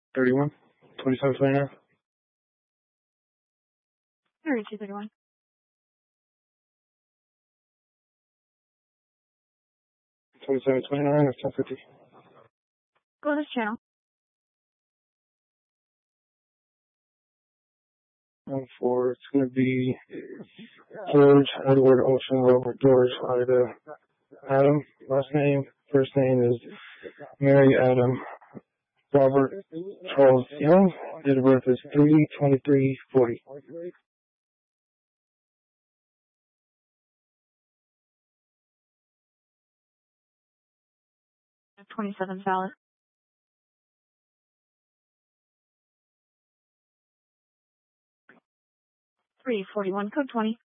31, 2729. 3231. 2729 or 1050. Go to this channel. And for it's going to be George Edward Ocean Robert George Ida Adam. Last name, first name is Mary Adam Robert Charles Young. Date of birth is 3/23/40. 27 valid. 341 code 20.